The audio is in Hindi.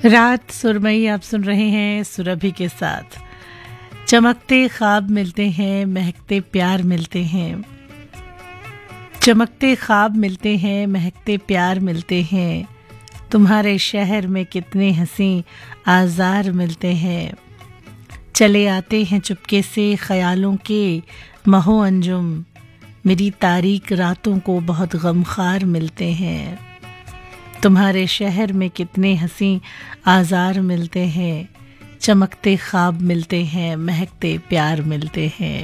रात सुरमई आप सुन रहे हैं सुरभि के साथ। चमकते ख्वाब मिलते हैं, महकते प्यार मिलते हैं। चमकते ख्वाब मिलते हैं, महकते प्यार मिलते हैं। तुम्हारे शहर में कितने हंसी आज़ार मिलते हैं। चले आते हैं चुपके से ख्यालों के महो अंजुम। मेरी तारीक रातों को बहुत गमखार मिलते हैं। तुम्हारे शहर में कितने हंसी आज़ार मिलते हैं। चमकते ख्वाब मिलते हैं, महकते प्यार मिलते हैं।